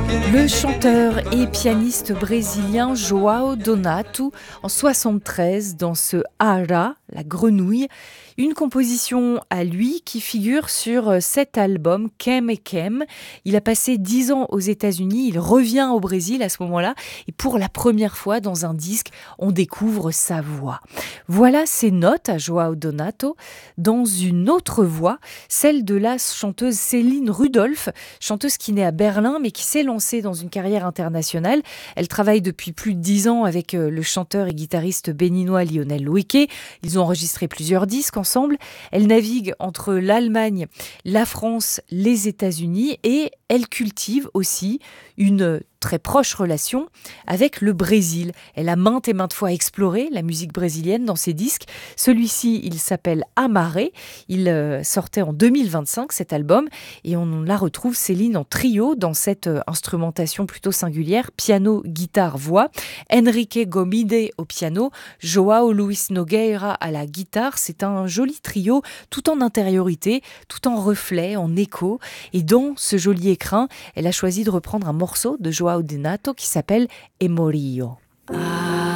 Le chanteur et pianiste brésilien João Donato, en 73, dans ce Ara, la grenouille, une composition à lui qui figure sur cet album Quem é Quem. Il a passé 10 ans aux États-Unis, il revient au Brésil à ce moment-là, et pour la première fois dans un disque, on découvre sa voix. Voilà ses notes à João Donato dans une autre voix, celle de la chanteuse Céline Rudolph, chanteuse qui naît à Berlin mais qui s'est lancée dans une carrière internationale. Elle travaille depuis plus de 10 ans avec le chanteur et guitariste béninois Lionel Loueke. Ils ont enregistré plusieurs disques ensemble. Elle navigue entre l'Allemagne, la France, les États-Unis et elle cultive aussi une très proche relation avec le Brésil. Elle a maintes et maintes fois exploré la musique brésilienne dans ses disques. Celui-ci, il s'appelle Amaré. Il sortait en 2025, cet album, et on la retrouve, Céline, en trio dans cette instrumentation plutôt singulière, piano, guitare, voix. Henrique Gomide au piano, João Luis Nogueira à la guitare. C'est un joli trio, tout en intériorité, tout en reflet, en écho. Et dans ce joli écrin, elle a choisi de reprendre un morceau de João Donato qui s'appelle Emorio.